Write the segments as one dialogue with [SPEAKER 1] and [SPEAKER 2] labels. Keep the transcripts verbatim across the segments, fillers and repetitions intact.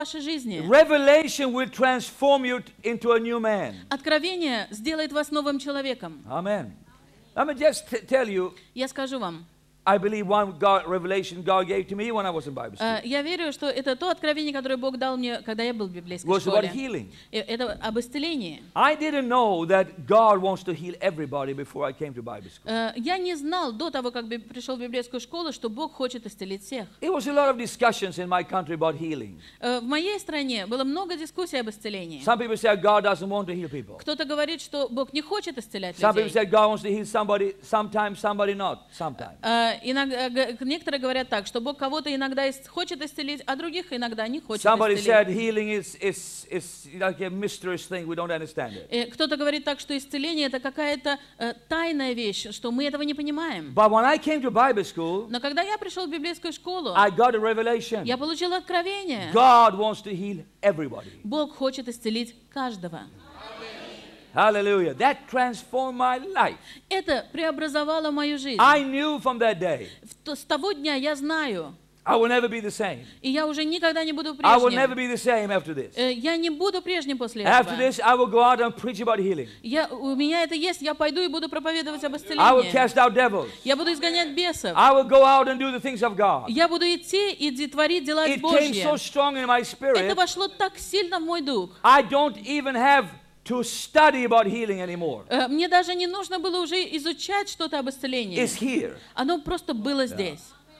[SPEAKER 1] вашей жизни.
[SPEAKER 2] Revelation will transform you into a new man.
[SPEAKER 1] Откровение сделает вас новым человеком.
[SPEAKER 2] Amen. Let me just t- tell you,
[SPEAKER 1] Я скажу вам,
[SPEAKER 2] I believe one God, revelation God gave to me when I was in Bible school.
[SPEAKER 1] э, я верю, что это то откровение, которое Бог дал мне, когда я был в библейской
[SPEAKER 2] Was about
[SPEAKER 1] школе.
[SPEAKER 2] healing.
[SPEAKER 1] Э, Это об исцелении.
[SPEAKER 2] I didn't know that God wants to heal everybody before I came to Bible school.
[SPEAKER 1] Э, Я не знал до того, как би- пришел в библейскую школу, что Бог хочет исцелить всех.
[SPEAKER 2] It was a lot of discussions in my country about healing.
[SPEAKER 1] Э, В моей стране было много дискуссий об исцелении.
[SPEAKER 2] Some people say God doesn't want to heal people.
[SPEAKER 1] Кто-то говорит, что Бог не хочет исцелять
[SPEAKER 2] Some people
[SPEAKER 1] людей.
[SPEAKER 2] say God wants to heal somebody, sometimes somebody not, sometimes.
[SPEAKER 1] Э, иногда, г- некоторые говорят так, что Бог кого-то иногда ис- хочет исцелить, а других иногда не хочет
[SPEAKER 2] Somebody said
[SPEAKER 1] исцелить.
[SPEAKER 2] healing is, is, is like a mysterious thing, we don't understand it.
[SPEAKER 1] Э, Кто-то говорит так, что исцеление это какая-то э, тайная вещь, что мы этого не понимаем.
[SPEAKER 2] But when I came to Bible school,
[SPEAKER 1] Но когда я пришел в библейскую школу,
[SPEAKER 2] I got a revelation.
[SPEAKER 1] я получил откровение.
[SPEAKER 2] God wants to heal everybody.
[SPEAKER 1] Бог хочет исцелить каждого.
[SPEAKER 2] Hallelujah. That transformed my life.
[SPEAKER 1] Это преобразовало мою жизнь.
[SPEAKER 2] I knew from that day
[SPEAKER 1] В то- С того дня я знаю,
[SPEAKER 2] I will never be the same.
[SPEAKER 1] и я уже никогда не буду
[SPEAKER 2] I will never
[SPEAKER 1] прежним.
[SPEAKER 2] be the same after this.
[SPEAKER 1] Э, Я не буду прежним после
[SPEAKER 2] After
[SPEAKER 1] этого.
[SPEAKER 2] this, I will go out and preach about healing.
[SPEAKER 1] Я, у меня это есть, я пойду и буду проповедовать об
[SPEAKER 2] I will
[SPEAKER 1] исцелении.
[SPEAKER 2] cast out devils.
[SPEAKER 1] Я буду изгонять бесов.
[SPEAKER 2] I will go out and do the things of God.
[SPEAKER 1] Я буду идти и де- творить дела
[SPEAKER 2] It came
[SPEAKER 1] Божьи.
[SPEAKER 2] so strong in my
[SPEAKER 1] Это
[SPEAKER 2] spirit,
[SPEAKER 1] вошло так сильно в мой дух.
[SPEAKER 2] I don't even have to study about healing anymore.
[SPEAKER 1] Э, Мне даже не нужно было уже изучать что-то об исцелении.
[SPEAKER 2] It's here.
[SPEAKER 1] Оно просто было здесь.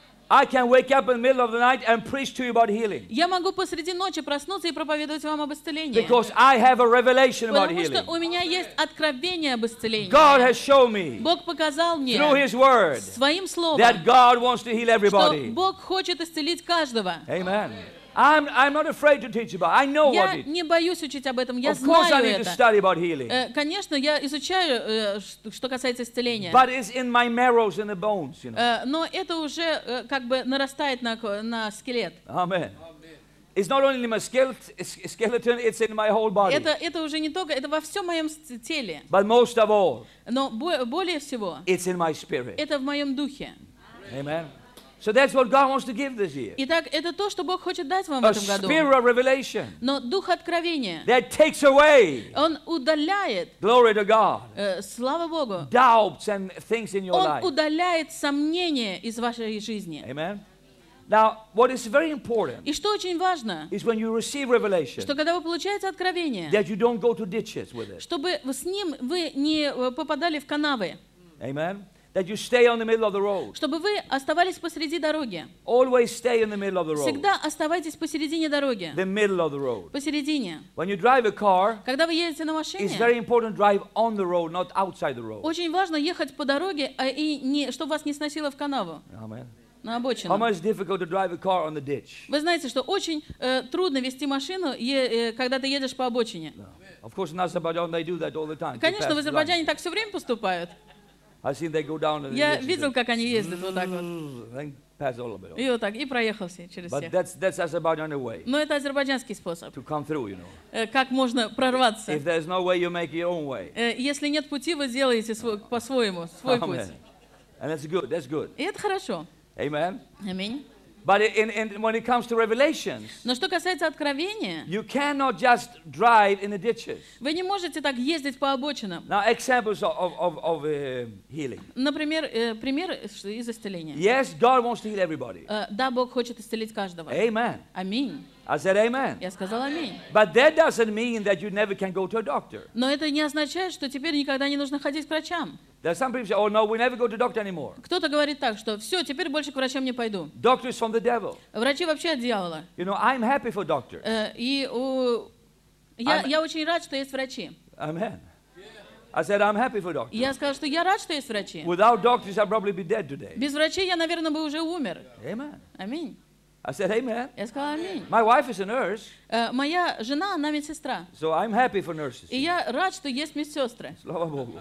[SPEAKER 2] I can wake up in the middle of the night and preach to you about healing.
[SPEAKER 1] Я могу посреди ночи проснуться и проповедовать вам об исцелении.
[SPEAKER 2] Because I have a revelation about
[SPEAKER 1] Потому что
[SPEAKER 2] healing.
[SPEAKER 1] у меня есть откровение об исцелении.
[SPEAKER 2] God has shown me
[SPEAKER 1] Бог показал мне
[SPEAKER 2] through His Word
[SPEAKER 1] своим словом,
[SPEAKER 2] that God wants to heal
[SPEAKER 1] что
[SPEAKER 2] everybody.
[SPEAKER 1] Бог хочет исцелить каждого.
[SPEAKER 2] Amen. I'm, I'm not afraid to teach about it. I know
[SPEAKER 1] Я
[SPEAKER 2] what it is.
[SPEAKER 1] не боюсь учить об этом, я
[SPEAKER 2] Of course I
[SPEAKER 1] знаю
[SPEAKER 2] need to
[SPEAKER 1] это.
[SPEAKER 2] study about healing.
[SPEAKER 1] Э, Конечно, я изучаю, э, ш- что касается исцеления.
[SPEAKER 2] But it's in my marrows and the bones, you know.
[SPEAKER 1] Э, Но это уже э, как бы нарастает на, ко- на скелет.
[SPEAKER 2] Amen. It's not only in my skele- skeleton, it's in my whole body.
[SPEAKER 1] Это, это уже не только, это во всем моем с- теле.
[SPEAKER 2] But most of all,
[SPEAKER 1] Но бо- более всего,
[SPEAKER 2] it's in my spirit.
[SPEAKER 1] это в моем духе.
[SPEAKER 2] Amen. So that's what God wants to give this year.
[SPEAKER 1] Итак, это то, что Бог хочет дать вам в
[SPEAKER 2] A
[SPEAKER 1] этом году.
[SPEAKER 2] spirit of revelation
[SPEAKER 1] Но дух откровения,
[SPEAKER 2] that takes away,
[SPEAKER 1] он удаляет,
[SPEAKER 2] glory to God,
[SPEAKER 1] э, слава Богу,
[SPEAKER 2] doubts and things in your
[SPEAKER 1] он
[SPEAKER 2] life.
[SPEAKER 1] удаляет сомнения из вашей жизни.
[SPEAKER 2] Amen. Now, what is very important
[SPEAKER 1] И что очень важно,
[SPEAKER 2] is when you receive revelation,
[SPEAKER 1] что когда вы получаете откровение,
[SPEAKER 2] that you don't go to ditches with it.
[SPEAKER 1] чтобы с ним вы не э, попадали в канавы,
[SPEAKER 2] Amen. That you stay on the middle of the road.
[SPEAKER 1] чтобы вы оставались посреди дороги.
[SPEAKER 2] Always stay in the middle of the road.
[SPEAKER 1] Всегда оставайтесь посередине дороги,
[SPEAKER 2] The middle of the road.
[SPEAKER 1] посередине.
[SPEAKER 2] When you drive a car,
[SPEAKER 1] Когда вы едете на
[SPEAKER 2] it's
[SPEAKER 1] машине,
[SPEAKER 2] very important to drive on the road, not outside the road.
[SPEAKER 1] очень важно ехать по дороге, а и не, чтобы вас не сносило в канаву,
[SPEAKER 2] Amen.
[SPEAKER 1] на
[SPEAKER 2] How
[SPEAKER 1] обочину.
[SPEAKER 2] much difficult to drive a car on the ditch?
[SPEAKER 1] Вы знаете, что очень э, трудно вести машину, е- э, когда ты едешь по обочине.
[SPEAKER 2] Of course, in Azerbaijan they do that all the time. to
[SPEAKER 1] Конечно,
[SPEAKER 2] pass
[SPEAKER 1] в
[SPEAKER 2] the
[SPEAKER 1] Азербайджане
[SPEAKER 2] line.
[SPEAKER 1] так все время поступают.
[SPEAKER 2] I've seen they go down and
[SPEAKER 1] Я
[SPEAKER 2] they
[SPEAKER 1] видел, как они ездят вот так вот.
[SPEAKER 2] then pass all of it.
[SPEAKER 1] И вот так, и проехал все через
[SPEAKER 2] But
[SPEAKER 1] всех.
[SPEAKER 2] that's that's Azerbaijan way
[SPEAKER 1] Но это азербайджанский способ.
[SPEAKER 2] to come through, you know.
[SPEAKER 1] Э, Как можно прорваться.
[SPEAKER 2] If there's no way, you make your own way.
[SPEAKER 1] Э, Если нет пути, вы сделаете свой- по-своему, свой путь.
[SPEAKER 2] Amen. And that's good. That's good.
[SPEAKER 1] И это хорошо.
[SPEAKER 2] Amen.
[SPEAKER 1] Аминь.
[SPEAKER 2] But in, in, when it comes to revelations,
[SPEAKER 1] Но что касается откровения,
[SPEAKER 2] you cannot just drive in the ditches.
[SPEAKER 1] вы не можете так ездить по обочинам.
[SPEAKER 2] Now, examples of, of, of, of uh, healing.
[SPEAKER 1] Например, э, пример из исцеления.
[SPEAKER 2] Yes, God wants to heal everybody.
[SPEAKER 1] Э, Да, Бог хочет исцелить каждого.
[SPEAKER 2] Amen.
[SPEAKER 1] Аминь.
[SPEAKER 2] I said amen.
[SPEAKER 1] Я сказала аминь.
[SPEAKER 2] But that doesn't mean that you never can go to a doctor.
[SPEAKER 1] Но это не означает, что теперь никогда не нужно ходить к врачам.
[SPEAKER 2] There are some people say, oh no, we never go to doctor anymore.
[SPEAKER 1] Кто-то говорит так, что все, теперь больше к врачам не пойду.
[SPEAKER 2] Doctors from the devil.
[SPEAKER 1] Врачи вообще от дьявола.
[SPEAKER 2] You know, I'm happy for doctors.
[SPEAKER 1] Э, И у- я,
[SPEAKER 2] I'm-
[SPEAKER 1] я очень рад, что есть врачи.
[SPEAKER 2] Amen. I said, I'm happy for doctors.
[SPEAKER 1] Я сказала, что я рад, что есть врачи.
[SPEAKER 2] Without doctors, I'd probably be dead today.
[SPEAKER 1] Без врачей я, наверное, бы уже умер.
[SPEAKER 2] Amen.
[SPEAKER 1] Аминь.
[SPEAKER 2] I said, amen.
[SPEAKER 1] Я сказала аминь.
[SPEAKER 2] My wife is a nurse,
[SPEAKER 1] Э, Моя жена, она медсестра.
[SPEAKER 2] so I'm happy for nurses.
[SPEAKER 1] И я рад, что есть медсестры.
[SPEAKER 2] Slava Bogu.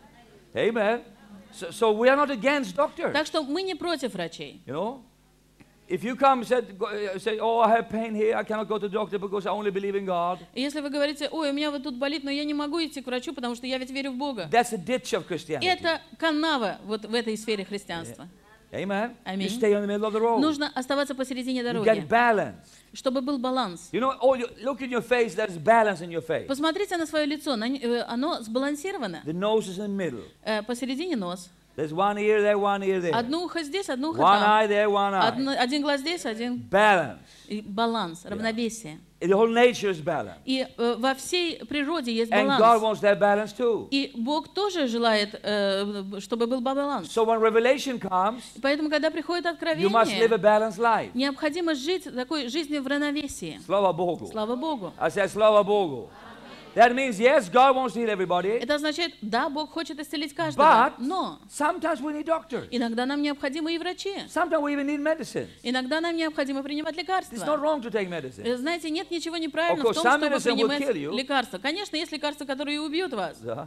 [SPEAKER 2] Amen. So, so we are not against doctors.
[SPEAKER 1] Так что мы не против врачей.
[SPEAKER 2] You know, if you come and said, go- uh, say, oh, I have pain here, I cannot go to the doctor because I only believe in God.
[SPEAKER 1] И если вы говорите, ой, у меня вот тут болит, но я не могу идти к врачу, потому что я ведь верю в Бога.
[SPEAKER 2] That's a ditch of Christianity.
[SPEAKER 1] Это канава вот в этой сфере христианства.
[SPEAKER 2] Amen.
[SPEAKER 1] Аминь.
[SPEAKER 2] You stay in the middle of the road.
[SPEAKER 1] Нужно оставаться посередине
[SPEAKER 2] You
[SPEAKER 1] дороги,
[SPEAKER 2] get balance.
[SPEAKER 1] чтобы был баланс.
[SPEAKER 2] You know, oh, you look in your face, there's balance in your face.
[SPEAKER 1] Посмотрите на свое лицо, на н- э, оно сбалансировано.
[SPEAKER 2] The nose is in the middle.
[SPEAKER 1] Э, Посередине нос.
[SPEAKER 2] There's one ear there, one ear there.
[SPEAKER 1] Одно ухо здесь, одно ухо
[SPEAKER 2] One
[SPEAKER 1] там.
[SPEAKER 2] eye there, one eye.
[SPEAKER 1] Одно- Один глаз здесь, один...
[SPEAKER 2] Balance.
[SPEAKER 1] и Баланс, равновесие.
[SPEAKER 2] The whole nature is balance.
[SPEAKER 1] И э, во всей природе есть
[SPEAKER 2] And God
[SPEAKER 1] баланс.
[SPEAKER 2] wants that balance too.
[SPEAKER 1] И Бог тоже желает, э, чтобы был баланс.
[SPEAKER 2] So when revelation comes,
[SPEAKER 1] Поэтому, когда приходит
[SPEAKER 2] you must live a
[SPEAKER 1] откровение,
[SPEAKER 2] balanced life.
[SPEAKER 1] необходимо жить такой жизнью в равновесии.
[SPEAKER 2] Slava Bogu.
[SPEAKER 1] Слава Богу.
[SPEAKER 2] I said Slava Bogu. That means, yes, God wants to heal everybody.
[SPEAKER 1] Это означает, да, Бог хочет исцелить каждого,
[SPEAKER 2] But
[SPEAKER 1] но
[SPEAKER 2] sometimes we need doctors.
[SPEAKER 1] иногда нам необходимы и врачи.
[SPEAKER 2] Sometimes we even need medicine.
[SPEAKER 1] Иногда нам необходимо принимать
[SPEAKER 2] It's not
[SPEAKER 1] лекарства.
[SPEAKER 2] wrong to take medicine.
[SPEAKER 1] Э, Знаете, нет ничего неправильного
[SPEAKER 2] Of
[SPEAKER 1] в
[SPEAKER 2] course,
[SPEAKER 1] том,
[SPEAKER 2] some
[SPEAKER 1] чтобы
[SPEAKER 2] medicine will
[SPEAKER 1] принимать
[SPEAKER 2] kill you.
[SPEAKER 1] лекарства. Конечно, есть лекарства, которые убьют вас.
[SPEAKER 2] Yeah.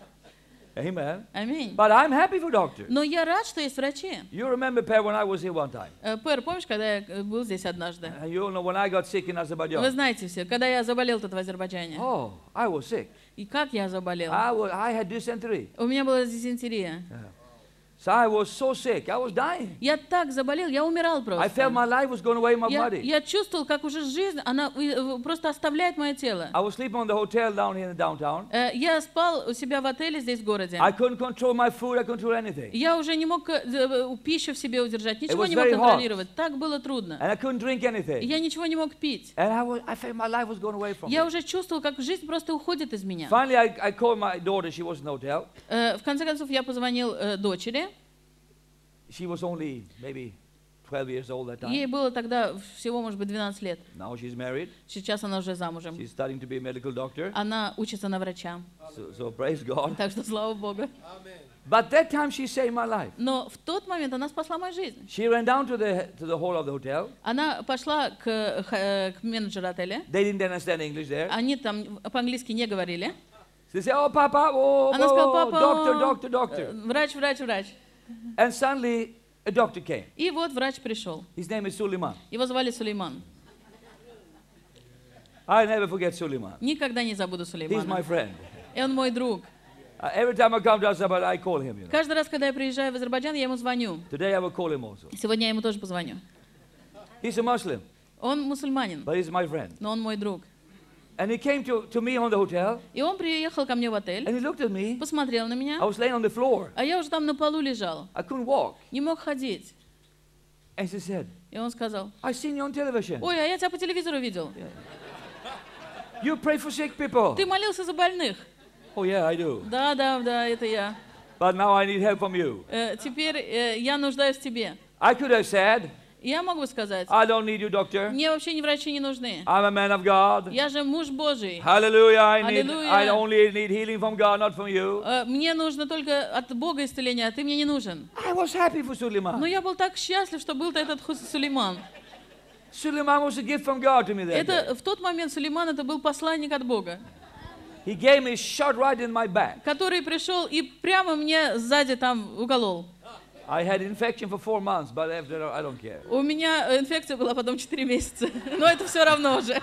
[SPEAKER 2] Amen.
[SPEAKER 1] Аминь.
[SPEAKER 2] But I'm happy for doctors.
[SPEAKER 1] Но я рад, что есть врачи.
[SPEAKER 2] You remember, Per, when I was here one time.
[SPEAKER 1] Э, Пэр, помнишь, когда я э, был здесь однажды?
[SPEAKER 2] And you know, when I got sick in
[SPEAKER 1] Вы
[SPEAKER 2] Azerbaijan.
[SPEAKER 1] знаете все, когда я заболел тут в Азербайджане.
[SPEAKER 2] Oh, I was sick.
[SPEAKER 1] И как я заболел?
[SPEAKER 2] I, was, I had dysentery.
[SPEAKER 1] У меня была дизентерия.
[SPEAKER 2] So I was so sick. I was dying.
[SPEAKER 1] Я так заболел, я умирал
[SPEAKER 2] I felt
[SPEAKER 1] просто.
[SPEAKER 2] my life was going away in my
[SPEAKER 1] Я,
[SPEAKER 2] body.
[SPEAKER 1] я чувствовал, как уже жизнь, она э, просто оставляет мое тело.
[SPEAKER 2] I was sleeping on the hotel down here in the downtown.
[SPEAKER 1] Э, Я спал у себя в отеле здесь в городе.
[SPEAKER 2] I couldn't control my food. I couldn't control anything.
[SPEAKER 1] Я уже не мог э, э, пищу в себе удержать, ничего
[SPEAKER 2] was
[SPEAKER 1] не мог
[SPEAKER 2] very hot.
[SPEAKER 1] контролировать. Так было трудно.
[SPEAKER 2] And I couldn't drink anything.
[SPEAKER 1] Я ничего не мог пить.
[SPEAKER 2] And I, was, I felt my life was going away from
[SPEAKER 1] Я
[SPEAKER 2] me.
[SPEAKER 1] уже чувствовал, как жизнь просто уходит из меня.
[SPEAKER 2] Finally, I, I called my daughter. She was in the hotel.
[SPEAKER 1] Э, В конце концов, я позвонил э, дочери.
[SPEAKER 2] She was only maybe twelve years old that time.
[SPEAKER 1] Ей было тогда всего, может быть, двенадцать лет.
[SPEAKER 2] Now she's married.
[SPEAKER 1] Сейчас она уже замужем.
[SPEAKER 2] She's studying to be a medical doctor.
[SPEAKER 1] Она учится на врача.
[SPEAKER 2] So, so praise God.
[SPEAKER 1] Так что слава Богу.
[SPEAKER 2] But that time she saved my life.
[SPEAKER 1] Но в тот момент она спасла мою жизнь.
[SPEAKER 2] She ran down to the to the hall of the hotel.
[SPEAKER 1] Она пошла к, э, х- э, к менеджеру отеля.
[SPEAKER 2] They didn't understand English there.
[SPEAKER 1] Они там по-английски не говорили.
[SPEAKER 2] They said, "Oh, Papa, oh,
[SPEAKER 1] Она сказала,
[SPEAKER 2] oh,
[SPEAKER 1] папа,
[SPEAKER 2] doctor, doctor, doctor."
[SPEAKER 1] э, врач, врач, врач.
[SPEAKER 2] And suddenly a doctor came.
[SPEAKER 1] И вот врач пришел.
[SPEAKER 2] His name is Suleiman.
[SPEAKER 1] Его звали Сулейман.
[SPEAKER 2] I never forget Suleiman.
[SPEAKER 1] Никогда не забуду
[SPEAKER 2] He's my
[SPEAKER 1] Сулеймана.
[SPEAKER 2] friend.
[SPEAKER 1] И он мой друг.
[SPEAKER 2] Uh, every time I come to Azerbaijan, I call him. You know.
[SPEAKER 1] Каждый раз, когда я приезжаю в Азербайджан, я ему звоню.
[SPEAKER 2] Today I will call him also.
[SPEAKER 1] Сегодня я ему тоже позвоню.
[SPEAKER 2] He's a Muslim,
[SPEAKER 1] Он мусульманин,
[SPEAKER 2] but he's my friend.
[SPEAKER 1] но он мой друг.
[SPEAKER 2] And he came to, to me on the hotel,
[SPEAKER 1] И он приехал ко мне в отель,
[SPEAKER 2] and he looked at me.
[SPEAKER 1] посмотрел на меня,
[SPEAKER 2] I was laying on the floor.
[SPEAKER 1] а я уже там на полу лежал.
[SPEAKER 2] I couldn't walk.
[SPEAKER 1] Не мог ходить.
[SPEAKER 2] And she said,
[SPEAKER 1] И он сказал,
[SPEAKER 2] I seen you on television.
[SPEAKER 1] ой, а я тебя по телевизору видел.
[SPEAKER 2] You pray for sick people.
[SPEAKER 1] Ты молился за больных.
[SPEAKER 2] Oh, yeah, I do.
[SPEAKER 1] Да, да, да, это я.
[SPEAKER 2] But now I need help from you.
[SPEAKER 1] Э, теперь э, я нуждаюсь в тебе.
[SPEAKER 2] I could have said,
[SPEAKER 1] Я могу сказать,
[SPEAKER 2] I don't need you, doctor.
[SPEAKER 1] мне вообще ни врачи не нужны.
[SPEAKER 2] I'm a man of God.
[SPEAKER 1] Я же муж Божий.
[SPEAKER 2] Hallelujah. I need,
[SPEAKER 1] Hallelujah.
[SPEAKER 2] I only need healing from God, not from you.
[SPEAKER 1] Э, Мне нужно только от Бога исцеление, а ты мне не нужен.
[SPEAKER 2] I was happy for
[SPEAKER 1] Но
[SPEAKER 2] Suleiman.
[SPEAKER 1] я был так счастлив, что был-то этот Хус- Сулейман.
[SPEAKER 2] Suleiman was a gift from God to me that day.
[SPEAKER 1] Это в тот момент Сулейман это был посланник от Бога,
[SPEAKER 2] He gave me a shot right in my back.
[SPEAKER 1] который пришел и прямо мне сзади там уколол.
[SPEAKER 2] I had infection for four months, but after I don't care.
[SPEAKER 1] У меня инфекция была потом четыре месяца, но это все равно уже.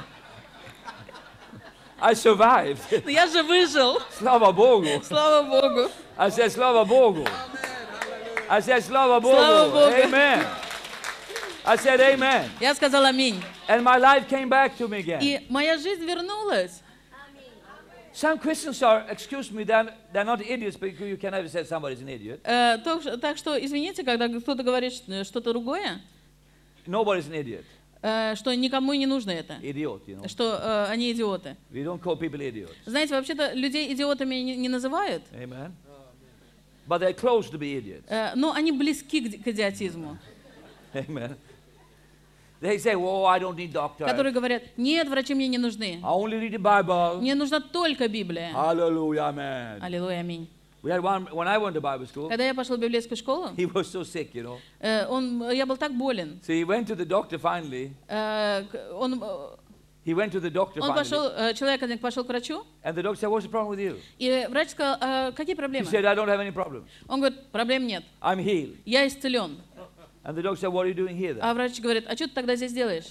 [SPEAKER 2] I survived.
[SPEAKER 1] Но я же выжил,
[SPEAKER 2] Slava Bogu.
[SPEAKER 1] слава Богу.
[SPEAKER 2] I said Slava Bogu. I said Slava
[SPEAKER 1] Slava
[SPEAKER 2] Bogu.
[SPEAKER 1] Bogu.
[SPEAKER 2] Amen. I said amen.
[SPEAKER 1] Я сказал аминь.
[SPEAKER 2] And my life came back to me again.
[SPEAKER 1] И моя жизнь вернулась.
[SPEAKER 2] Some Christians are, excuse me, they're, they're not idiots because you can never say somebody's an idiot.
[SPEAKER 1] Э, то- Так что, извините, когда кто-то говорит ш- что-то другое,
[SPEAKER 2] Nobody's an idiot.
[SPEAKER 1] э, что никому не нужно это,
[SPEAKER 2] Idiot, you know.
[SPEAKER 1] что э, они идиоты.
[SPEAKER 2] We don't call people idiots.
[SPEAKER 1] Знаете, вообще-то людей идиотами не, не называют,
[SPEAKER 2] Amen. But they're close to be idiots.
[SPEAKER 1] э, но они близки к, к идиотизму.
[SPEAKER 2] Amen. They say, "Oh, I don't need doctor.
[SPEAKER 1] Которые говорят, нет, врачи мне не нужны.
[SPEAKER 2] I only read the Bible."
[SPEAKER 1] Мне нужна только Библия.
[SPEAKER 2] Hallelujah, amen.
[SPEAKER 1] Аллилуйя, аминь.
[SPEAKER 2] We had one when I went to Bible school.
[SPEAKER 1] Когда я пошла в библейскую школу,
[SPEAKER 2] He was so sick, you know.
[SPEAKER 1] э, он, я был так болен.
[SPEAKER 2] So he went to the doctor finally.
[SPEAKER 1] Э, к- Он, э,
[SPEAKER 2] He went to the doctor
[SPEAKER 1] он
[SPEAKER 2] finally.
[SPEAKER 1] пошел, э, человек один пошел к врачу,
[SPEAKER 2] And the doctor said, "What's the problem with you?"
[SPEAKER 1] и врач сказал, «А какие
[SPEAKER 2] He
[SPEAKER 1] проблемы?
[SPEAKER 2] said, "I don't have any problems.
[SPEAKER 1] Он говорит, проблем нет,
[SPEAKER 2] I'm healed."
[SPEAKER 1] я исцелен.
[SPEAKER 2] And the doctor said, "What are you doing here then?"
[SPEAKER 1] А врач говорит, а что ты тогда здесь делаешь?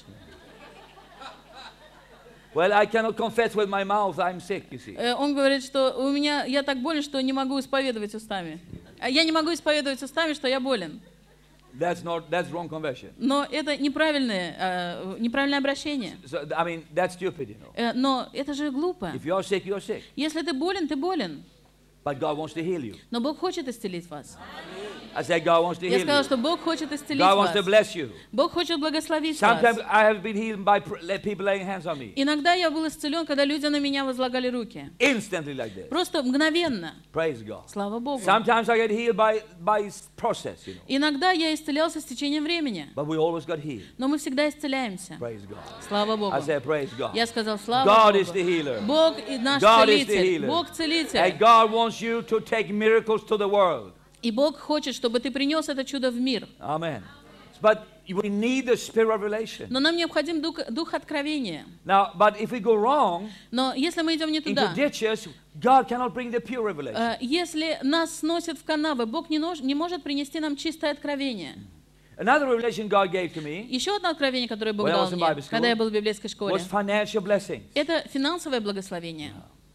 [SPEAKER 2] Well, I cannot confess with my mouth I'm sick, you see.
[SPEAKER 1] Э, Он говорит, что у меня, я так болен, что не могу исповедовать устами. А я не могу исповедовать устами, что я болен.
[SPEAKER 2] That's not, that's wrong conversion.
[SPEAKER 1] Но это неправильное, э, неправильное обращение.
[SPEAKER 2] So, I mean, that's stupid, you know.
[SPEAKER 1] Э, Но это же глупо.
[SPEAKER 2] If you're sick, you're sick.
[SPEAKER 1] Если ты болен, ты болен.
[SPEAKER 2] But God wants to heal you.
[SPEAKER 1] Но Бог хочет исцелить вас.
[SPEAKER 2] I said God wants to
[SPEAKER 1] Я
[SPEAKER 2] heal
[SPEAKER 1] сказала,
[SPEAKER 2] you.
[SPEAKER 1] что Бог хочет исцелить
[SPEAKER 2] God
[SPEAKER 1] вас.
[SPEAKER 2] wants to bless you.
[SPEAKER 1] Бог хочет благословить
[SPEAKER 2] Sometimes
[SPEAKER 1] вас.
[SPEAKER 2] I have been healed by pr- let people laying hands on me.
[SPEAKER 1] Иногда я был исцелен, когда люди на меня возлагали руки.
[SPEAKER 2] Instantly like this.
[SPEAKER 1] Просто мгновенно.
[SPEAKER 2] Praise God.
[SPEAKER 1] Слава Богу.
[SPEAKER 2] Sometimes I get healed by, by s- process, you know.
[SPEAKER 1] Иногда я исцелялся с течением времени.
[SPEAKER 2] But we always got healed.
[SPEAKER 1] Но мы всегда исцеляемся.
[SPEAKER 2] Praise God.
[SPEAKER 1] Слава Богу.
[SPEAKER 2] I said, praise God.
[SPEAKER 1] Я сказал, слава
[SPEAKER 2] God
[SPEAKER 1] Богу.
[SPEAKER 2] is the healer.
[SPEAKER 1] Бог и наш
[SPEAKER 2] God is the
[SPEAKER 1] целитель.
[SPEAKER 2] healer.
[SPEAKER 1] Бог
[SPEAKER 2] And
[SPEAKER 1] целитель.
[SPEAKER 2] God wants you to take miracles to the world.
[SPEAKER 1] И Бог хочет, чтобы ты принес это чудо в мир.
[SPEAKER 2] Amen. But we need the spirit of revelation.
[SPEAKER 1] Но нам необходим дух, дух откровения.
[SPEAKER 2] Now, but if we go wrong
[SPEAKER 1] Но если мы идем не
[SPEAKER 2] into
[SPEAKER 1] туда,
[SPEAKER 2] ditches, God cannot bring the pure revelation.
[SPEAKER 1] э, если нас сносят в канавы, Бог не, нож- не может принести нам чистое откровение.
[SPEAKER 2] Another revelation God gave to me
[SPEAKER 1] Еще одно откровение, которое Бог
[SPEAKER 2] When I
[SPEAKER 1] дал
[SPEAKER 2] was in
[SPEAKER 1] мне,
[SPEAKER 2] Bible school,
[SPEAKER 1] когда я был в библейской школе,
[SPEAKER 2] was financial blessings.
[SPEAKER 1] это финансовое благословение.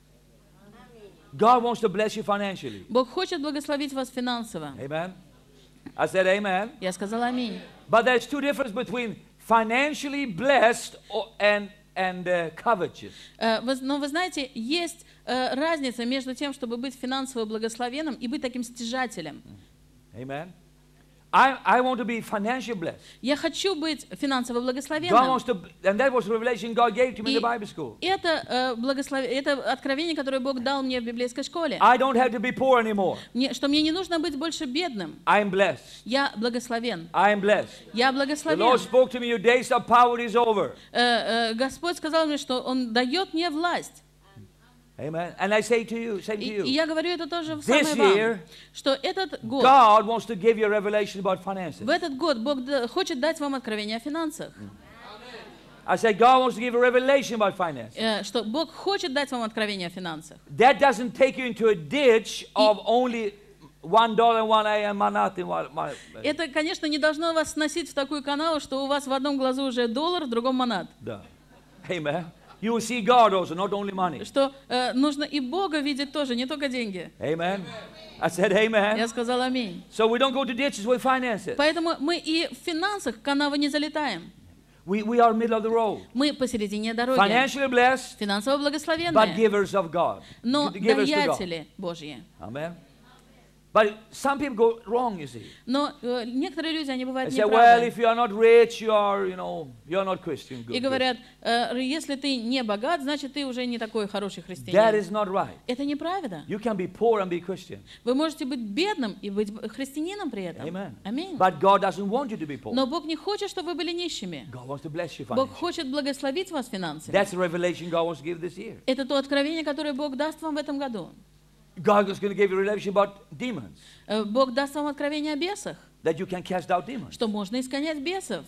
[SPEAKER 2] God wants to bless you financially.
[SPEAKER 1] Бог хочет благословить вас финансово.
[SPEAKER 2] Amen. I said amen.
[SPEAKER 1] Я сказала аминь.
[SPEAKER 2] But there's two differences between financially blessed or, and, and uh, covetous.
[SPEAKER 1] Э, вы- Но вы знаете, есть э, разница между тем, чтобы быть финансово благословенным и быть таким стяжателем.
[SPEAKER 2] Amen. I, I want to be financially blessed.
[SPEAKER 1] Я хочу быть финансово
[SPEAKER 2] God
[SPEAKER 1] благословенным.
[SPEAKER 2] wants to, and that was the revelation God gave to me in
[SPEAKER 1] И
[SPEAKER 2] the Bible school.
[SPEAKER 1] это, э, благослов... это откровение, которое Бог дал мне в библейской школе.
[SPEAKER 2] I don't have to be poor anymore.
[SPEAKER 1] Мне- что мне не нужно быть больше бедным.
[SPEAKER 2] I'm blessed.
[SPEAKER 1] Я благословен.
[SPEAKER 2] I'm blessed.
[SPEAKER 1] Я
[SPEAKER 2] The
[SPEAKER 1] благословен.
[SPEAKER 2] Lord spoke to me, your days of power is over.
[SPEAKER 1] Э, э, Господь сказал мне, что Он дает мне власть.
[SPEAKER 2] Amen. And I say to you, say to
[SPEAKER 1] И, и
[SPEAKER 2] you,
[SPEAKER 1] я говорю это тоже в
[SPEAKER 2] This
[SPEAKER 1] самое вам,
[SPEAKER 2] year,
[SPEAKER 1] что этот год,
[SPEAKER 2] God wants to give you a revelation about finances.
[SPEAKER 1] в этот год Бог да- хочет дать вам откровение о финансах.
[SPEAKER 2] I said, God wants to give you a revelation about finances.
[SPEAKER 1] Э, Что Бог хочет дать вам откровение о финансах.
[SPEAKER 2] That doesn't take you into a ditch of only one dollar, one a and nothing. One, one,
[SPEAKER 1] Это, конечно, не должно вас сносить в такую канаву, что у вас в одном глазу уже доллар, в другом монат.
[SPEAKER 2] да. Amen. You will see God also, not only money.
[SPEAKER 1] Что э, нужно и Бога видеть тоже, не только деньги.
[SPEAKER 2] Amen. I said, Amen.
[SPEAKER 1] Я сказала аминь.
[SPEAKER 2] So we don't go to ditches with finances.
[SPEAKER 1] Поэтому мы и в финансах в канавы не залетаем.
[SPEAKER 2] We, we are middle of the road.
[SPEAKER 1] Мы посередине дороги.
[SPEAKER 2] Financially blessed,
[SPEAKER 1] Финансово
[SPEAKER 2] but
[SPEAKER 1] благословенные,
[SPEAKER 2] givers of God.
[SPEAKER 1] но
[SPEAKER 2] Givers to God.
[SPEAKER 1] даятели Божьи.
[SPEAKER 2] Amen. But some people go wrong, you see.
[SPEAKER 1] Но э, некоторые люди, они
[SPEAKER 2] They
[SPEAKER 1] бывают
[SPEAKER 2] say, well,
[SPEAKER 1] неправы.
[SPEAKER 2] if you are not rich, you are, you know, you are not Christian. Good,
[SPEAKER 1] И
[SPEAKER 2] good.
[SPEAKER 1] говорят, э, если ты не богат, значит, ты уже не такой хороший
[SPEAKER 2] That
[SPEAKER 1] христианин.
[SPEAKER 2] is not right.
[SPEAKER 1] Это неправда.
[SPEAKER 2] You can be poor and be Christian.
[SPEAKER 1] Вы можете быть бедным и быть христианином при этом.
[SPEAKER 2] Amen.
[SPEAKER 1] Аминь.
[SPEAKER 2] But God doesn't want you to be poor.
[SPEAKER 1] Но Бог не хочет, чтобы вы были нищими.
[SPEAKER 2] God wants to bless you
[SPEAKER 1] Бог
[SPEAKER 2] financially.
[SPEAKER 1] хочет благословить вас финансами.
[SPEAKER 2] That's the revelation God wants to give this year.
[SPEAKER 1] Это то откровение, которое Бог даст вам в этом году.
[SPEAKER 2] God is going to give you a revelation about demons,
[SPEAKER 1] Э, Бог даст вам откровение о бесах,
[SPEAKER 2] that you can cast out demons.
[SPEAKER 1] что можно изгонять бесов.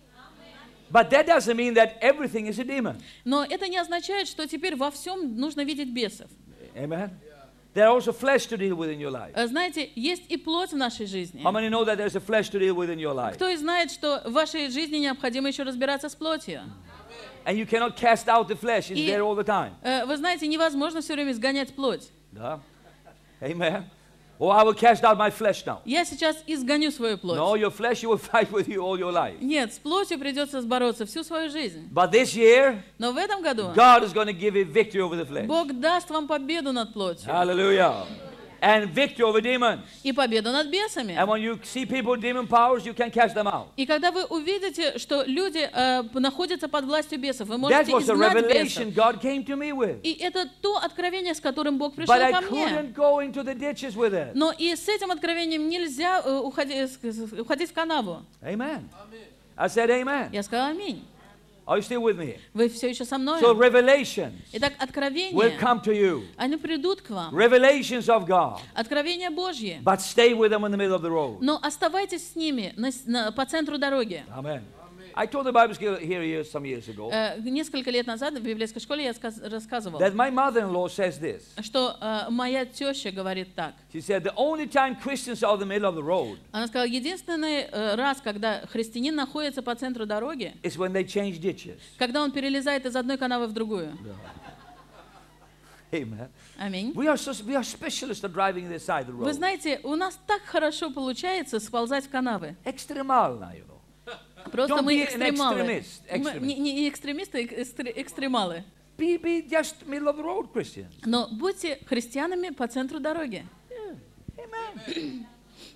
[SPEAKER 2] But that doesn't mean that everything is a demon.
[SPEAKER 1] Но это не означает, что теперь во всем нужно видеть бесов.
[SPEAKER 2] Amen. There are also flesh to deal with in your life.
[SPEAKER 1] Э, Знаете, есть и плоть в нашей жизни.
[SPEAKER 2] How many know that there's a flesh to deal with in your life?
[SPEAKER 1] Кто и знает, что в вашей жизни необходимо еще разбираться с плотью.
[SPEAKER 2] And you cannot cast out the flesh. It's
[SPEAKER 1] И-
[SPEAKER 2] there all the time.
[SPEAKER 1] Э, Вы знаете, невозможно все время изгонять плоть.
[SPEAKER 2] Yeah. Amen. Oh, I will cast out my flesh now.
[SPEAKER 1] Я сейчас изгоню свою плоть.
[SPEAKER 2] No, your flesh, you will fight with you all your life.
[SPEAKER 1] Нет, с плотью придется бороться всю свою жизнь.
[SPEAKER 2] But this year,
[SPEAKER 1] Но в этом году
[SPEAKER 2] God is going to give you victory over the flesh.
[SPEAKER 1] Бог даст вам победу над плотью
[SPEAKER 2] Hallelujah. And victory over demons.
[SPEAKER 1] и победу над бесами.
[SPEAKER 2] And when you see people with demon powers, you can cast them out.
[SPEAKER 1] И когда вы увидите, что люди э, находятся под властью бесов, вы
[SPEAKER 2] That
[SPEAKER 1] можете
[SPEAKER 2] was the
[SPEAKER 1] изгнать
[SPEAKER 2] revelation
[SPEAKER 1] бесов.
[SPEAKER 2] God came to me with.
[SPEAKER 1] И это то откровение, с которым Бог пришел
[SPEAKER 2] But I
[SPEAKER 1] ко мне.
[SPEAKER 2] couldn't go into the ditches with it.
[SPEAKER 1] Но и с этим откровением нельзя э, уходи- с- с- уходить в канаву.
[SPEAKER 2] Amen. I said amen.
[SPEAKER 1] Я сказала аминь.
[SPEAKER 2] Are you still with me?
[SPEAKER 1] Вы все еще со мной?
[SPEAKER 2] So revelations
[SPEAKER 1] Итак,
[SPEAKER 2] will
[SPEAKER 1] откровения,
[SPEAKER 2] come to you.
[SPEAKER 1] они придут к вам.
[SPEAKER 2] Revelations of God.
[SPEAKER 1] Откровения Божьи.
[SPEAKER 2] But stay with them in the middle of the road.
[SPEAKER 1] Но оставайтесь с ними на с- на- по центру дороги.
[SPEAKER 2] Amen. I told the Bible school here years, some years ago
[SPEAKER 1] Э, Несколько лет назад в библейской школе я сказ- рассказывала,
[SPEAKER 2] that my mother-in-law says this.
[SPEAKER 1] что э, моя теща говорит так.
[SPEAKER 2] She said the only time Christians are in the middle of the road
[SPEAKER 1] Она сказала, единственный э, раз, когда христианин находится по центру дороги,
[SPEAKER 2] is when they change ditches.
[SPEAKER 1] когда он перелезает из одной канавы в другую.
[SPEAKER 2] Amen.
[SPEAKER 1] Аминь.
[SPEAKER 2] We are, so, we are specialists at driving this side of the
[SPEAKER 1] Вы
[SPEAKER 2] road.
[SPEAKER 1] знаете, у нас так хорошо получается сползать в канавы.
[SPEAKER 2] Экстремально, you know.
[SPEAKER 1] Просто
[SPEAKER 2] Don't
[SPEAKER 1] мы
[SPEAKER 2] be an
[SPEAKER 1] экстремалы.
[SPEAKER 2] extremist,
[SPEAKER 1] Мы
[SPEAKER 2] extremist.
[SPEAKER 1] не, не экстремисты, а экстре- экстремалы.
[SPEAKER 2] Be, be just middle of the road Christians.
[SPEAKER 1] Но будьте христианами по центру дороги.
[SPEAKER 2] Amen.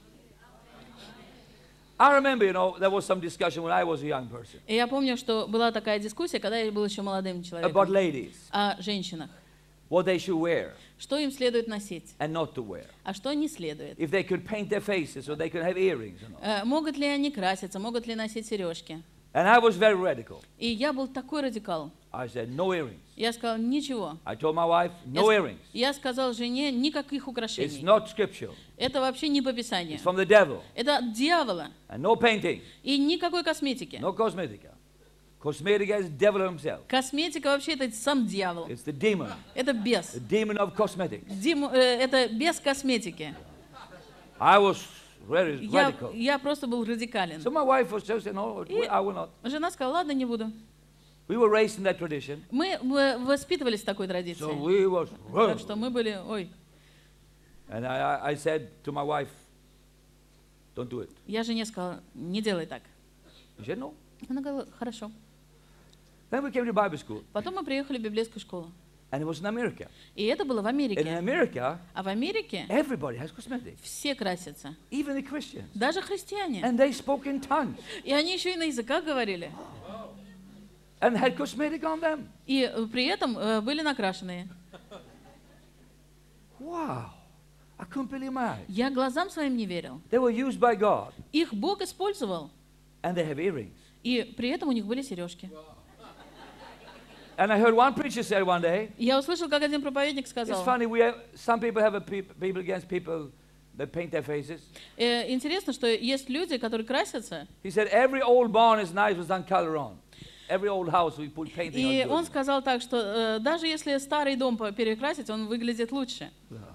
[SPEAKER 2] I remember, you know, there was some discussion when I was a young person
[SPEAKER 1] И я помню, что была такая дискуссия, когда я был еще молодым
[SPEAKER 2] about
[SPEAKER 1] человеком,
[SPEAKER 2] ladies,
[SPEAKER 1] о женщинах.
[SPEAKER 2] what they should wear
[SPEAKER 1] Что им следует носить,
[SPEAKER 2] and not to wear.
[SPEAKER 1] а что не следует.
[SPEAKER 2] If they could paint their faces or they could have earrings or not.
[SPEAKER 1] Э, Могут ли они краситься, могут ли носить сережки.
[SPEAKER 2] And I was very radical.
[SPEAKER 1] И я был такой радикал.
[SPEAKER 2] I said, no earrings.
[SPEAKER 1] Я сказал, ничего.
[SPEAKER 2] I told my wife,
[SPEAKER 1] Я,
[SPEAKER 2] no
[SPEAKER 1] с-
[SPEAKER 2] earrings.
[SPEAKER 1] я сказал жене, никаких
[SPEAKER 2] It's
[SPEAKER 1] украшений.
[SPEAKER 2] not scriptural.
[SPEAKER 1] Это вообще не по Писанию.
[SPEAKER 2] It's from the devil.
[SPEAKER 1] Это от дьявола.
[SPEAKER 2] And no painting,
[SPEAKER 1] И никакой косметики.
[SPEAKER 2] no cosmetica. Cosmetica is the devil himself.
[SPEAKER 1] Косметика вообще это сам дьявол.
[SPEAKER 2] It's the demon,
[SPEAKER 1] Это бес.
[SPEAKER 2] the demon of cosmetics.
[SPEAKER 1] Дим- э, это без косметики.
[SPEAKER 2] I was very
[SPEAKER 1] Я,
[SPEAKER 2] radical.
[SPEAKER 1] я просто был радикален.
[SPEAKER 2] So my wife was just, no,
[SPEAKER 1] И-
[SPEAKER 2] I will not.
[SPEAKER 1] Жена сказала, ладно, не буду.
[SPEAKER 2] We were raised in that tradition.
[SPEAKER 1] Мы в- воспитывались в такой
[SPEAKER 2] So
[SPEAKER 1] традиции.
[SPEAKER 2] we was,
[SPEAKER 1] Так что мы были, ой,
[SPEAKER 2] and I, I- I said to my wife, don't do it.
[SPEAKER 1] я жене сказала, не делай так.
[SPEAKER 2] She said, no.
[SPEAKER 1] Она говорила, хорошо.
[SPEAKER 2] Then we came to Bible school,
[SPEAKER 1] Потом мы приехали в библейскую школу.
[SPEAKER 2] and it was in America.
[SPEAKER 1] И это было в
[SPEAKER 2] And in
[SPEAKER 1] Америке.
[SPEAKER 2] America,
[SPEAKER 1] А в Америке
[SPEAKER 2] everybody has cosmetics,
[SPEAKER 1] все красятся.
[SPEAKER 2] even the Christians.
[SPEAKER 1] Даже христиане.
[SPEAKER 2] And they spoke in tongues
[SPEAKER 1] И они еще и на языках говорили.
[SPEAKER 2] and had cosmetic on them.
[SPEAKER 1] И э, при этом э, были накрашенные.
[SPEAKER 2] Wow. I couldn't believe my eyes.
[SPEAKER 1] Я глазам своим не верил.
[SPEAKER 2] They were used by God,
[SPEAKER 1] Их Бог использовал.
[SPEAKER 2] and they have earrings.
[SPEAKER 1] И при этом у них были сережки.
[SPEAKER 2] And I heard one preacher say one day,
[SPEAKER 1] И я услышал, как один проповедник
[SPEAKER 2] it's
[SPEAKER 1] сказал.
[SPEAKER 2] funny, we have, some people have a peop people against people that paint their faces.
[SPEAKER 1] э, Интересно, что есть люди, которые красятся.
[SPEAKER 2] He said, every old barn is nice with some color on. Every old house we put painting
[SPEAKER 1] И
[SPEAKER 2] on
[SPEAKER 1] он
[SPEAKER 2] good.
[SPEAKER 1] сказал так, что э, даже если старый дом по- перекрасить, он выглядит лучше.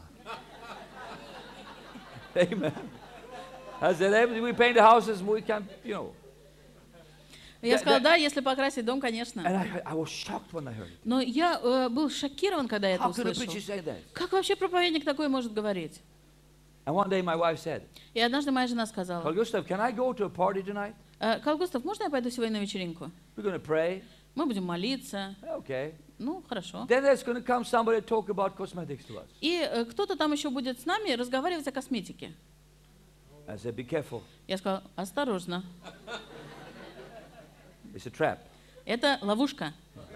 [SPEAKER 2] Amen. I said, every, we paint the houses, we can, you know.
[SPEAKER 1] Я
[SPEAKER 2] Да-
[SPEAKER 1] сказал,
[SPEAKER 2] да.
[SPEAKER 1] да, если покрасить дом, конечно.
[SPEAKER 2] And I, heard- I was shocked when I heard it.
[SPEAKER 1] Но я э, был шокирован, когда я это
[SPEAKER 2] How could a preacher
[SPEAKER 1] услышал.
[SPEAKER 2] say that?
[SPEAKER 1] Как вообще проповедник такое может говорить?
[SPEAKER 2] And one day my wife said,
[SPEAKER 1] И однажды моя жена
[SPEAKER 2] Carl
[SPEAKER 1] сказала,
[SPEAKER 2] Gustav, can I go to a party tonight?
[SPEAKER 1] «Э, Карл Густав, можно я пойду сегодня на вечеринку?
[SPEAKER 2] We're going to pray.
[SPEAKER 1] Мы будем молиться.
[SPEAKER 2] Okay.
[SPEAKER 1] Ну, хорошо.
[SPEAKER 2] Then there's going to come somebody to talk about cosmetics to us.
[SPEAKER 1] И э, кто-то там еще будет с нами разговаривать о косметике.
[SPEAKER 2] I said, be careful.
[SPEAKER 1] Я сказала, осторожно,
[SPEAKER 2] It's a trap.
[SPEAKER 1] это ловушка.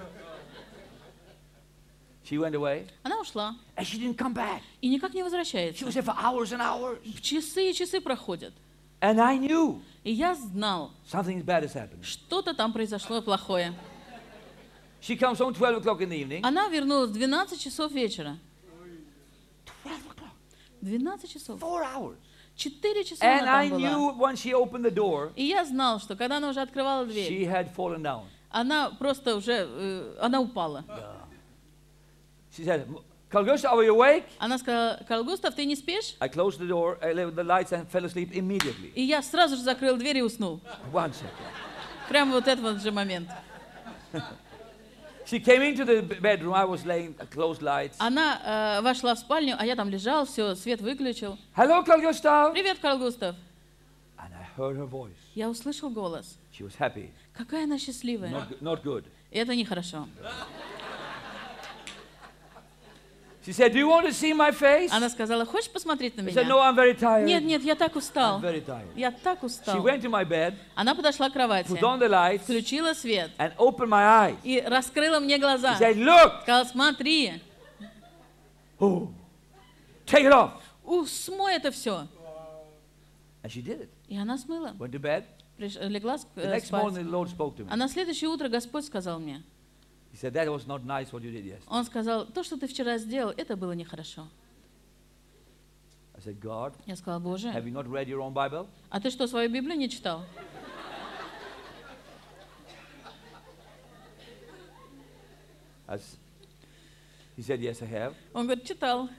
[SPEAKER 2] She went away,
[SPEAKER 1] Она ушла
[SPEAKER 2] and she didn't come back.
[SPEAKER 1] и никак не
[SPEAKER 2] She
[SPEAKER 1] возвращается.
[SPEAKER 2] was there for hours and hours.
[SPEAKER 1] Часы и часы проходят.
[SPEAKER 2] And I knew
[SPEAKER 1] И я знал,
[SPEAKER 2] something bad is happening.
[SPEAKER 1] что-то там произошло плохое.
[SPEAKER 2] She comes home twelve o'clock in the evening.
[SPEAKER 1] Она вернулась в двенадцать часов вечера.
[SPEAKER 2] twelve o'clock.
[SPEAKER 1] двенадцать часов.
[SPEAKER 2] Four hours.
[SPEAKER 1] Четыре часа
[SPEAKER 2] And
[SPEAKER 1] она
[SPEAKER 2] I
[SPEAKER 1] там была.
[SPEAKER 2] knew when she opened the door,
[SPEAKER 1] И я знал, что когда она уже открывала дверь,
[SPEAKER 2] she had fallen down.
[SPEAKER 1] она просто уже, э, она упала.
[SPEAKER 2] She said, Carl Gustav, are you awake?
[SPEAKER 1] Она сказала, Карл Густав, ты не спишь?
[SPEAKER 2] I closed the door, I left the lights and fell asleep immediately.
[SPEAKER 1] И я сразу же закрыл дверь и уснул.
[SPEAKER 2] One second.
[SPEAKER 1] Прямо вот этот вот же момент.
[SPEAKER 2] She came into the b- bedroom. I was laying, uh, closed lights.
[SPEAKER 1] Она э, вошла в спальню, а я там лежал, все, свет выключил.
[SPEAKER 2] Hello, Carl Gustav.
[SPEAKER 1] Привет, Карл Густав.
[SPEAKER 2] And I heard her voice.
[SPEAKER 1] Я услышал голос.
[SPEAKER 2] She was happy.
[SPEAKER 1] Какая она счастливая.
[SPEAKER 2] Not, g- not good.
[SPEAKER 1] И это нехорошо.
[SPEAKER 2] She said, do you want to see my face?
[SPEAKER 1] Она сказала, хочешь посмотреть на
[SPEAKER 2] I said, no,
[SPEAKER 1] меня?
[SPEAKER 2] I'm very tired.
[SPEAKER 1] Нет, нет, я так
[SPEAKER 2] I'm
[SPEAKER 1] устал.
[SPEAKER 2] very tired.
[SPEAKER 1] Я так
[SPEAKER 2] She
[SPEAKER 1] устал.
[SPEAKER 2] went to my bed,
[SPEAKER 1] Она подошла к кровати,
[SPEAKER 2] put on the lights,
[SPEAKER 1] включила свет
[SPEAKER 2] and opened my eyes.
[SPEAKER 1] и раскрыла мне глаза.
[SPEAKER 2] She said, look,
[SPEAKER 1] Сказала, смотри,
[SPEAKER 2] oh, take it off.
[SPEAKER 1] у, смой это все.
[SPEAKER 2] And she did it.
[SPEAKER 1] И она смыла.
[SPEAKER 2] Went to bed.
[SPEAKER 1] Приш- легла сп-
[SPEAKER 2] The
[SPEAKER 1] э,
[SPEAKER 2] next morning,
[SPEAKER 1] спать.
[SPEAKER 2] the Lord spoke to me.
[SPEAKER 1] А на следующее утро Господь сказал мне,
[SPEAKER 2] He said, that was not nice what you did yesterday.
[SPEAKER 1] Он сказал, то, что ты вчера сделал, это было нехорошо.
[SPEAKER 2] I said, God,
[SPEAKER 1] Я сказала, Боже,
[SPEAKER 2] have you not read your own Bible?
[SPEAKER 1] а ты что, свою Библию не читал?
[SPEAKER 2] I s- He said, yes, I have.
[SPEAKER 1] Он говорит, читал.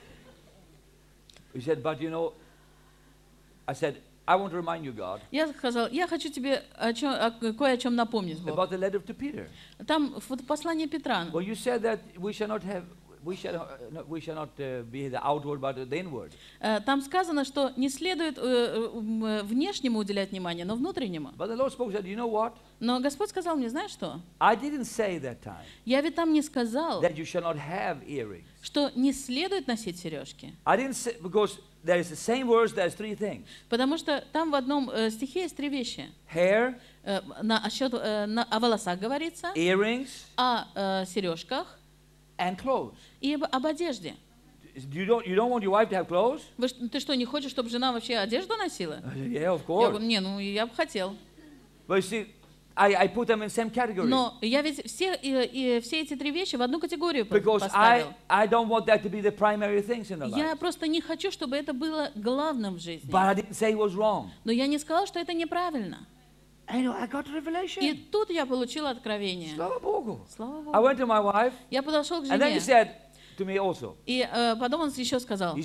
[SPEAKER 2] He said, but you know, I said, I want to remind you, God,
[SPEAKER 1] Я сказал, я хочу тебе о чём- о- кое о чем напомнить, Бог.
[SPEAKER 2] about the letter to Peter.
[SPEAKER 1] Там в послании Петра,
[SPEAKER 2] Well, you said that we shall not have, we shall, uh, no, we shall not uh, be the outward, but the inward.
[SPEAKER 1] Э, Там сказано, что не следует э, э, м, э, внешнему уделять внимание, но внутреннему.
[SPEAKER 2] But the Lord spoke and said, you know what?
[SPEAKER 1] Но Господь сказал мне, знаешь что?
[SPEAKER 2] I didn't say that time
[SPEAKER 1] Я ведь там не сказал,
[SPEAKER 2] that you shall not have earrings.
[SPEAKER 1] что не следует носить сережки.
[SPEAKER 2] I didn't say, because there is the same verse, there's three things.
[SPEAKER 1] Потому что там в одном э, стихе есть три вещи.
[SPEAKER 2] Hair,
[SPEAKER 1] Э, на, о, счет, э, на- о волосах говорится,
[SPEAKER 2] earrings,
[SPEAKER 1] о э, сережках
[SPEAKER 2] and clothes.
[SPEAKER 1] и об, об одежде.
[SPEAKER 2] You don't, you don't want your wife to have clothes?
[SPEAKER 1] Вы, ш- ты что, не хочешь, чтобы жена вообще одежду носила?
[SPEAKER 2] I said, yeah, of
[SPEAKER 1] Я
[SPEAKER 2] course.
[SPEAKER 1] говорю, не, ну я бы хотел.
[SPEAKER 2] But you see, I, I put them in same category.
[SPEAKER 1] Но я ведь все, и, и все эти три вещи в одну категорию по-
[SPEAKER 2] Because
[SPEAKER 1] поставил.
[SPEAKER 2] I, I don't want that to be the primary things in the life.
[SPEAKER 1] Я просто не хочу, чтобы это было главным в жизни.
[SPEAKER 2] But I didn't say it was wrong.
[SPEAKER 1] Но я не сказала, что это неправильно.
[SPEAKER 2] And you know, I got
[SPEAKER 1] И
[SPEAKER 2] revelation.
[SPEAKER 1] тут я получила откровение.
[SPEAKER 2] Slava Bogu.
[SPEAKER 1] Слава
[SPEAKER 2] I
[SPEAKER 1] Богу.
[SPEAKER 2] went to my wife,
[SPEAKER 1] Я подошел к
[SPEAKER 2] and then he
[SPEAKER 1] жене,
[SPEAKER 2] said to me also,
[SPEAKER 1] и э, потом он еще сказал,